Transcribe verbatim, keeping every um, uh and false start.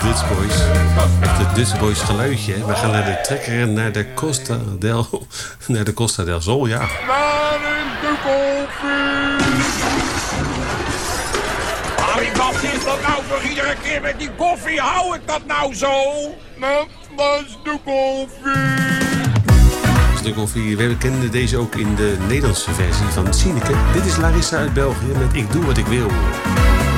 Dutch Boys. Echt het Dutch Boys geluidje. Hè? We gaan naar de trekker en naar de Costa del... Naar de Costa del Sol, ja. de koffie! Harry, wat is dat nou voor iedere keer met die koffie? Hou ik dat nou zo? Dat was de koffie. De koffie. We kennen deze ook in de Nederlandse versie van Sineke. Dit is Larissa uit België met Ik doe wat ik wil.